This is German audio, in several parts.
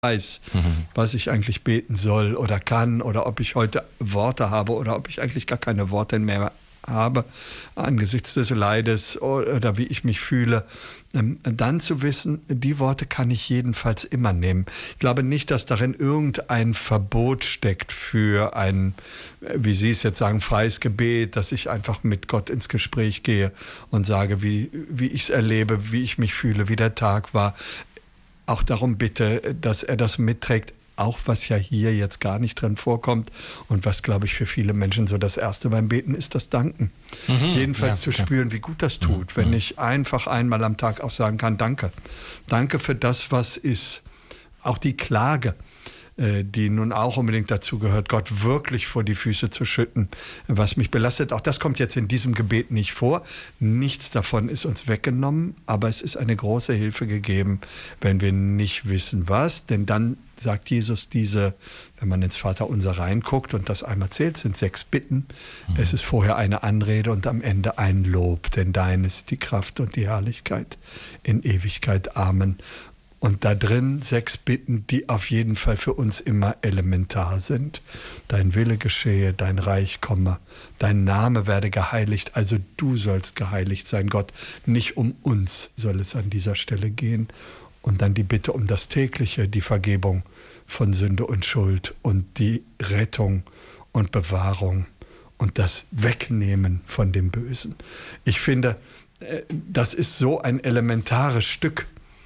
weiß, was ich eigentlich beten soll oder kann oder ob ich heute Worte habe oder ob ich eigentlich gar keine Worte mehr habe angesichts des Leides oder wie ich mich fühle, dann zu wissen, die Worte kann ich jedenfalls immer nehmen. Ich glaube nicht, dass darin irgendein Verbot steckt für ein, wie Sie es jetzt sagen, freies Gebet, dass ich einfach mit Gott ins Gespräch gehe und sage, wie ich es erlebe, wie ich mich fühle, wie der Tag war. Auch darum bitte, dass er das mitträgt, auch was ja hier jetzt gar nicht drin vorkommt und was, glaube ich, für viele Menschen so das Erste beim Beten ist, das Danken. Jedenfalls zu spüren, wie gut das tut, wenn ich einfach einmal am Tag auch sagen kann, danke. Danke für das, was ist. Auch die Klage, die nun auch unbedingt dazu gehört, Gott wirklich vor die Füße zu schütten, was mich belastet. Auch das kommt jetzt in diesem Gebet nicht vor. Nichts davon ist uns weggenommen, aber es ist eine große Hilfe gegeben, wenn wir nicht wissen, was. Denn dann sagt Jesus wenn man ins Vaterunser reinguckt und das einmal zählt, sind 6 Bitten. Es ist vorher eine Anrede und am Ende ein Lob, denn dein ist die Kraft und die Herrlichkeit in Ewigkeit. Amen. Und da drin 6 Bitten, die auf jeden Fall für uns immer elementar sind. Dein Wille geschehe, dein Reich komme, dein Name werde geheiligt, also du sollst geheiligt sein, Gott. Nicht um uns soll es an dieser Stelle gehen. Und dann die Bitte um das Tägliche, die Vergebung von Sünde und Schuld und die Rettung und Bewahrung und das Wegnehmen von dem Bösen. Ich finde, das ist so ein elementares Stück,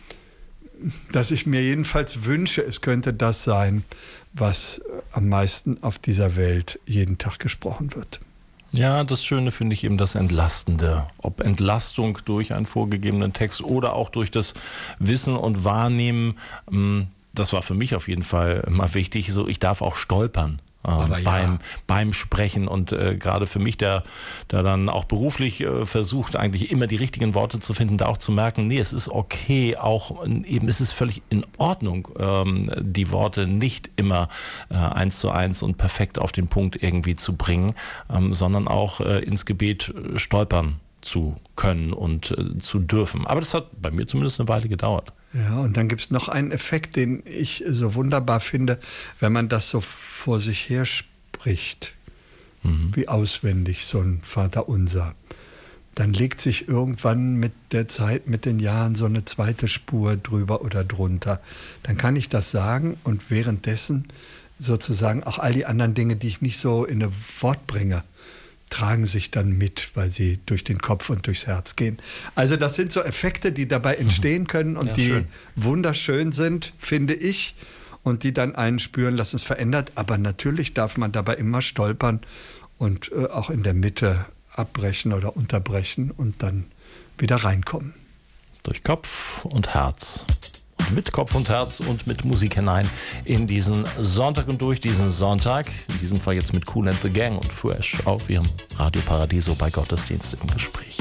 dass ich mir jedenfalls wünsche, es könnte das sein, was am meisten auf dieser Welt jeden Tag gesprochen wird. Ja, das Schöne finde ich eben das Entlastende. Ob Entlastung durch einen vorgegebenen Text oder auch durch das Wissen und Wahrnehmen, das war für mich auf jeden Fall mal wichtig. So, ich darf auch stolpern. Beim Sprechen und gerade für mich, der dann auch beruflich versucht, eigentlich immer die richtigen Worte zu finden, da auch zu merken, nee, es ist okay, auch eben, es ist völlig in Ordnung, die Worte nicht immer 1:1 und perfekt auf den Punkt irgendwie zu bringen, sondern auch ins Gebet stolpern zu können und zu dürfen. Aber das hat bei mir zumindest eine Weile gedauert. Ja, und dann gibt es noch einen Effekt, den ich so wunderbar finde, wenn man das so vor sich her spricht, wie auswendig so ein Vaterunser. Dann legt sich irgendwann mit der Zeit, mit den Jahren so eine zweite Spur drüber oder drunter. Dann kann ich das sagen und währenddessen sozusagen auch all die anderen Dinge, die ich nicht so in ein Wort bringe, tragen sich dann mit, weil sie durch den Kopf und durchs Herz gehen. Also das sind so Effekte, die dabei entstehen können und die schön. Wunderschön sind, finde ich, und die dann einen spüren, dass es verändert. Aber natürlich darf man dabei immer stolpern und auch in der Mitte abbrechen oder unterbrechen und dann wieder reinkommen. Durch Kopf und Herz. Mit Kopf und Herz und mit Musik hinein in diesen Sonntag und durch diesen Sonntag. In diesem Fall jetzt mit Kool and the Gang und Fresh auf ihrem Radio Paradiso bei Gottesdienst im Gespräch.